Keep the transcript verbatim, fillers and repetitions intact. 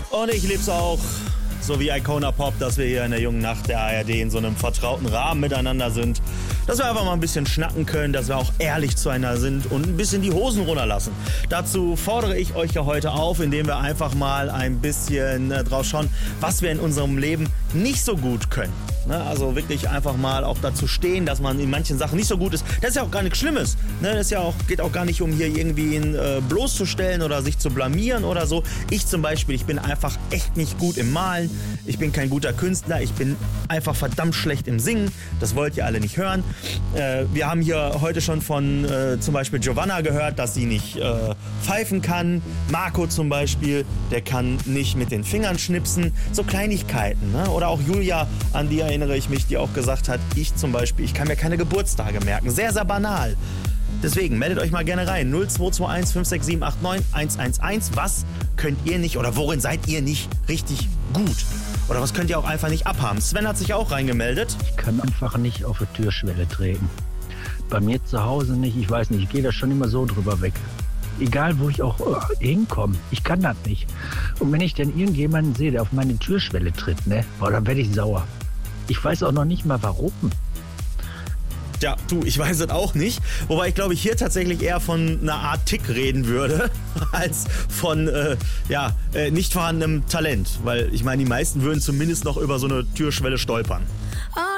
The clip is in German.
Und ich lieb's auch, so wie Icona Pop, dass wir hier in der jungen Nacht der A R D in so einem vertrauten Rahmen miteinander sind. Dass wir einfach mal ein bisschen schnacken können, dass wir auch ehrlich zueinander sind und ein bisschen die Hosen runterlassen. Dazu fordere ich euch ja heute auf, indem wir einfach mal ein bisschen äh, drauf schauen, was wir in unserem Leben nicht so gut können. Ne? Also wirklich einfach mal auch dazu stehen, dass man in manchen Sachen nicht so gut ist. Das ist ja auch gar nichts Schlimmes. Ne? Das ist ja auch, geht auch gar nicht um hier irgendwie ihn äh, bloßzustellen oder sich zu blamieren oder so. Ich zum Beispiel, ich bin einfach echt nicht gut im Malen. Ich bin kein guter Künstler. Ich bin einfach verdammt schlecht im Singen. Das wollt ihr alle nicht hören. Äh, wir haben hier heute schon von äh, zum Beispiel Giovanna gehört, dass sie nicht äh, pfeifen kann. Marco zum Beispiel, der kann nicht mit den Fingern schnipsen. So Kleinigkeiten. Ne? Oder auch Julia, an die erinnere ich mich, die auch gesagt hat, ich zum Beispiel, ich kann mir keine Geburtstage merken. Sehr, sehr banal. Deswegen meldet euch mal gerne rein. null zwei zwei eins fünf sechs sieben acht neun eins eins eins. Was könnt ihr nicht oder worin seid ihr nicht richtig gut? Oder was könnt ihr auch einfach nicht abhaben? Sven hat sich auch reingemeldet. Ich kann einfach nicht auf die Türschwelle treten. Bei mir zu Hause nicht. Ich weiß nicht, ich gehe da schon immer so drüber weg. Egal, wo ich auch oh, hinkomme. Ich kann das nicht. Und wenn ich dann irgendjemanden sehe, der auf meine Türschwelle tritt, ne, boah, dann werde ich sauer. Ich weiß auch noch nicht mal, warum. Ja, du, ich weiß es auch nicht. Wobei ich glaube, ich hier tatsächlich eher von einer Art Tick reden würde, als von äh, ja, äh, nicht vorhandenem Talent. Weil ich meine, die meisten würden zumindest noch über so eine Türschwelle stolpern.